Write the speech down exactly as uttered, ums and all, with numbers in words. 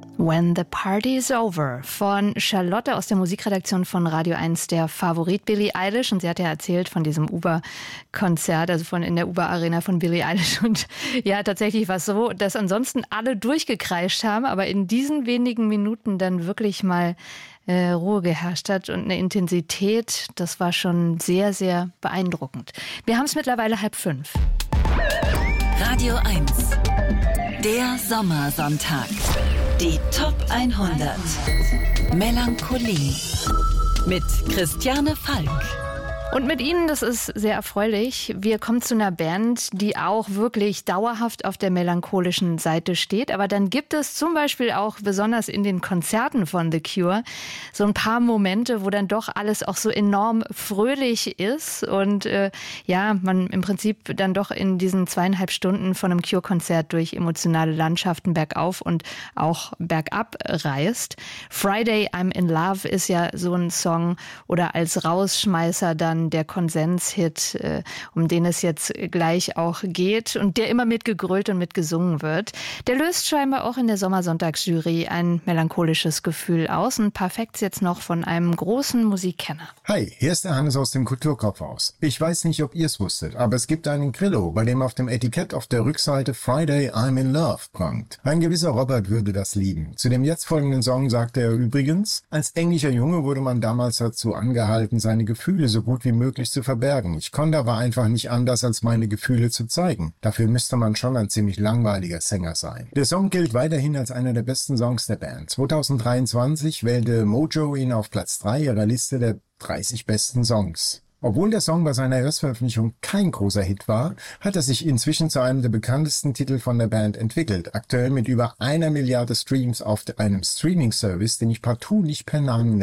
When the Party's Over von Charlotte aus der Musikredaktion von Radio eins, der Favorit Billie Eilish. Und sie hat ja erzählt von diesem Uber-Konzert, also von in der Uber-Arena von Billie Eilish. Und ja, tatsächlich war es so, dass ansonsten alle durchgekreischt haben, aber in diesen wenigen Minuten dann wirklich mal äh, Ruhe geherrscht hat und eine Intensität, das war schon sehr, sehr beeindruckend. Wir haben es mittlerweile halb fünf. Radio eins, der Sommersonntag. Die Top hundert. Melancholie mit Christiane Falk. Und mit Ihnen, das ist sehr erfreulich. Wir kommen zu einer Band, die auch wirklich dauerhaft auf der melancholischen Seite steht. Aber dann gibt es zum Beispiel auch, besonders in den Konzerten von The Cure, so ein paar Momente, wo dann doch alles auch so enorm fröhlich ist. Und äh, ja, man im Prinzip dann doch in diesen zweieinhalb Stunden von einem Cure-Konzert durch emotionale Landschaften bergauf und auch bergab reist. Friday, I'm in Love ist ja so ein Song oder als Rausschmeißer dann der Konsenshit, äh, um den es jetzt gleich auch geht und der immer mitgegrölt und mitgesungen wird. Der löst scheinbar auch in der Sommersonntagsjury ein melancholisches Gefühl aus. Ein paar Facts jetzt noch von einem großen Musikkenner. Hi, hier ist der Hannes aus dem Kulturkaufhaus. Ich weiß nicht, ob ihr es wusstet, aber es gibt einen Grillo, bei dem auf dem Etikett auf der Rückseite Friday I'm in Love prangt. Ein gewisser Robert würde das lieben. Zu dem jetzt folgenden Song sagte er übrigens: Als englischer Junge wurde man damals dazu angehalten, seine Gefühle so gut wie möglich zu verbergen. Ich konnte aber einfach nicht anders, als meine Gefühle zu zeigen. Dafür müsste man schon ein ziemlich langweiliger Sänger sein. Der Song gilt weiterhin als einer der besten Songs der Band. zwanzig dreiundzwanzig wählte Mojo ihn auf Platz drei ihrer Liste der dreißig besten Songs. Obwohl der Song bei seiner Erstveröffentlichung kein großer Hit war, hat er sich inzwischen zu einem der bekanntesten Titel von der Band entwickelt. Aktuell mit über einer Milliarde Streams auf einem Streaming-Service, den ich partout nicht per Namen nenne.